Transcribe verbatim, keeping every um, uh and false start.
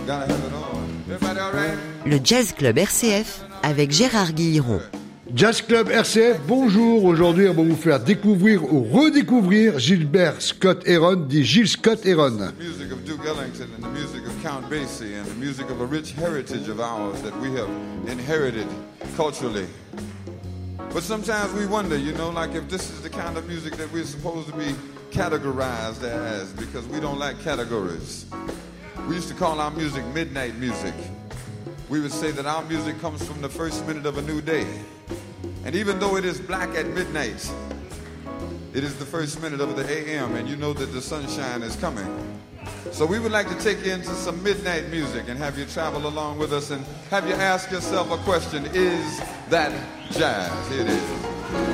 Le Jazz Club R C F avec Gérard Guilleron. Jazz Club R C F, bonjour. Aujourd'hui, on va vous faire découvrir ou redécouvrir Gilbert Scott Heron, dit Gilles Scott Heron. The music of Duke Ellington and the music of Count Basie and the music of a rich heritage of ours that we have inherited culturally. But sometimes we wonder, you know, like if this is the kind of music that we're supposed to be categorized as, because we don't like categories. We used to call our music midnight music. We would say that our music comes from the first minute of a new day. And even though it is black at midnight, it is the first minute of the A M, and you know that the sunshine is coming. So we would like to take you into some midnight music and have you travel along with us and have you ask yourself a question: is that jazz? It is.